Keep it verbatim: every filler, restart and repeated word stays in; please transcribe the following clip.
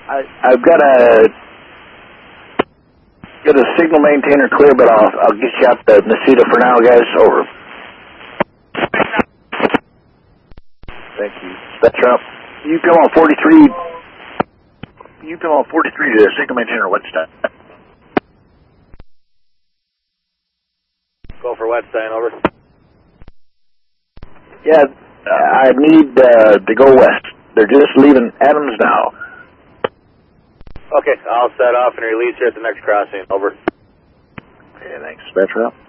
I, I've got a got a signal maintainer clear, but I'll I'll get you out the Necedah for now, guys. Over. Thank you. That's right. You come on forty-three. You come on forty-three to the signal maintainer. Whetstone. Go for Whetstone. Over. Yeah, uh, I need uh, to go west. They're just leaving Adams now. Okay, I'll set off and release you at the next crossing. Over. Okay, thanks. That's right.